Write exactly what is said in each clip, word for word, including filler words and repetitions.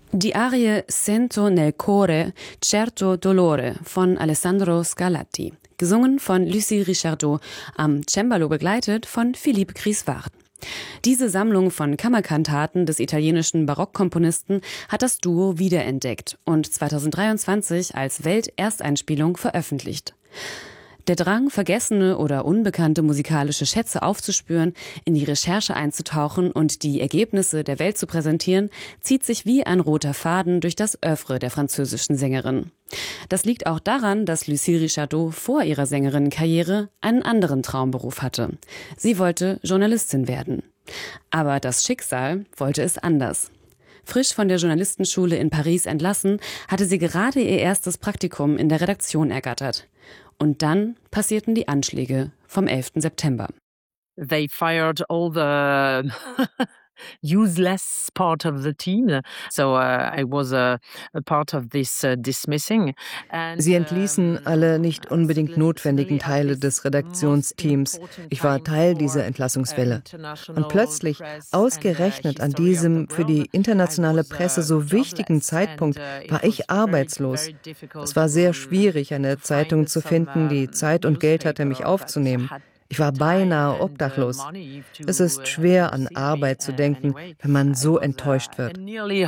Die Arie Sento nel cuore certo dolore von Alessandro Scarlatti, gesungen von Lucie Richardot, am Cembalo begleitet von Philippe Grisward. Diese Sammlung von Kammerkantaten des italienischen Barockkomponisten hat das Duo wiederentdeckt und zweitausenddreiundzwanzig als Weltersteinspielung veröffentlicht. Der Drang, vergessene oder unbekannte musikalische Schätze aufzuspüren, in die Recherche einzutauchen und die Ergebnisse der Welt zu präsentieren, zieht sich wie ein roter Faden durch das Oeuvre der französischen Sängerin. Das liegt auch daran, dass Lucie Richardot vor ihrer Sängerinnenkarriere einen anderen Traumberuf hatte. Sie wollte Journalistin werden. Aber das Schicksal wollte es anders. Frisch von der Journalistenschule in Paris entlassen, hatte sie gerade ihr erstes Praktikum in der Redaktion ergattert. Und dann passierten die Anschläge vom elften September. They fired all the useless part of the team. So uh, I was a, a part of this uh, dismissing. And, Sie entließen alle nicht unbedingt notwendigen Teile des Redaktionsteams. Ich war Teil dieser Entlassungswelle. Und plötzlich, ausgerechnet an diesem für die internationale Presse so wichtigen Zeitpunkt, war ich arbeitslos. Es war sehr schwierig, eine Zeitung zu finden, die Zeit und Geld hatte, mich aufzunehmen. Ich war beinahe obdachlos. Es ist schwer, an Arbeit zu denken, wenn man so enttäuscht wird.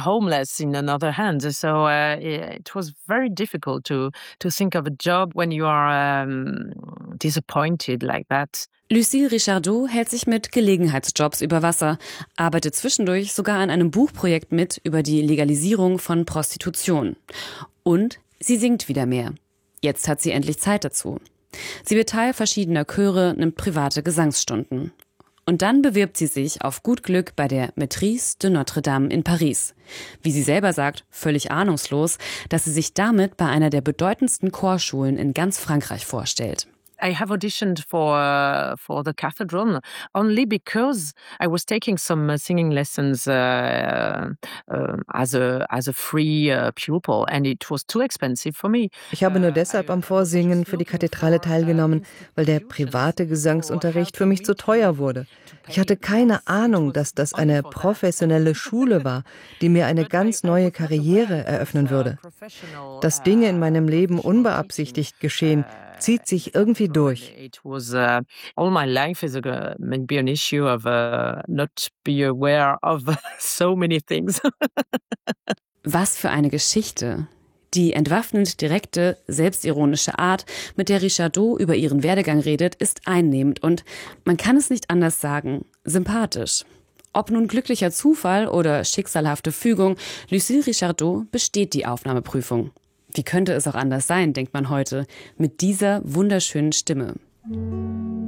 Lucie Richardot hält sich mit Gelegenheitsjobs über Wasser, arbeitet zwischendurch sogar an einem Buchprojekt mit über die Legalisierung von Prostitution. Und sie singt wieder mehr. Jetzt hat sie endlich Zeit dazu. Sie wird Teil verschiedener Chöre, nimmt private Gesangsstunden. Und dann bewirbt sie sich auf gut Glück bei der Maîtrise de Notre-Dame in Paris. Wie sie selber sagt, völlig ahnungslos, dass sie sich damit bei einer der bedeutendsten Chorschulen in ganz Frankreich vorstellt. I have auditioned for uh, for the cathedral only because I was taking some uh, singing lessons uh, uh, as a as a free uh, pupil and it was too expensive for me. Ich habe nur deshalb am Vorsingen für die Kathedrale teilgenommen, weil der private Gesangsunterricht für mich zu teuer wurde. Ich hatte keine Ahnung, dass das eine professionelle Schule war, die mir eine ganz neue Karriere eröffnen würde. Dass Dinge in meinem Leben unbeabsichtigt geschehen, zieht sich irgendwie durch. It was uh, all my life is a maybe an issue of uh, not be aware of so many things. Was für eine Geschichte. Die entwaffnend direkte, selbstironische Art, mit der Richardot über ihren Werdegang redet, ist einnehmend und, man kann es nicht anders sagen, sympathisch. Ob nun glücklicher Zufall oder schicksalhafte Fügung, Lucie Richardot besteht die Aufnahmeprüfung. Wie könnte es auch anders sein, denkt man heute, mit dieser wunderschönen Stimme.